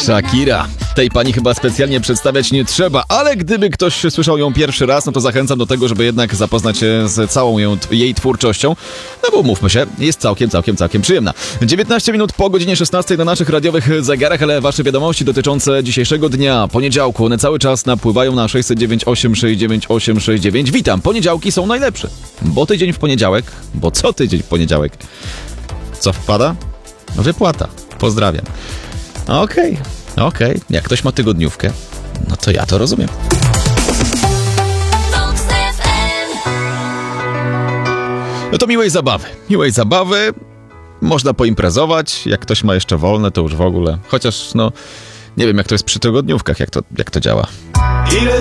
Shakira. Tej pani chyba specjalnie przedstawiać nie trzeba, ale gdyby ktoś słyszał ją pierwszy raz, no to zachęcam do tego, żeby jednak zapoznać się z całą jej twórczością. No bo mówmy się, jest całkiem przyjemna. 19 minut po godzinie 16 na naszych radiowych zegarach, ale wasze wiadomości dotyczące dzisiejszego dnia, poniedziałku, one cały czas napływają na 609 869 869. Witam, poniedziałki są najlepsze. Bo tydzień w poniedziałek, bo co tydzień w poniedziałek? Co wpada? Wypłata. Pozdrawiam. Okej. Jak ktoś ma tygodniówkę, no to ja to rozumiem. No to miłej zabawy. Można poimprezować. Jak ktoś ma jeszcze wolne, to już w ogóle. Chociaż, no, nie wiem jak to jest przy tygodniówkach, jak to działa.